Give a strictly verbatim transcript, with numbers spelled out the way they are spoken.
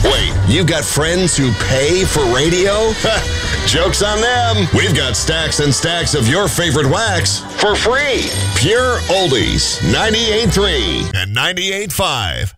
Wait, you've got friends who pay for radio? Joke's on them. We've got stacks and stacks of your favorite wax for free. Pure Oldies, ninety-eight point three and ninety-eight point five.